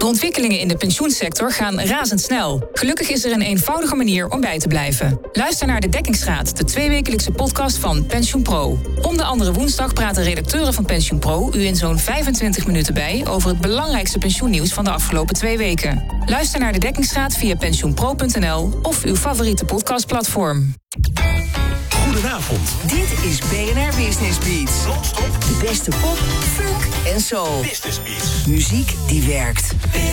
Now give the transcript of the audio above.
De ontwikkelingen in de pensioensector gaan razendsnel. Gelukkig is er een eenvoudige manier om bij te blijven. Luister naar De Dekkingsgraad, de 2-wekelijkse podcast van PensioenPro. Om de andere woensdag praten redacteuren van PensioenPro u in zo'n 25 minuten bij over het belangrijkste pensioennieuws van de afgelopen 2 weken. Luister naar De Dekkingsgraad via pensioenpro.nl of uw favoriete podcastplatform. Goedenavond. Dit is BNR Business Beats. Non-stop De beste pop, funk en soul. Business Beats. Muziek die werkt.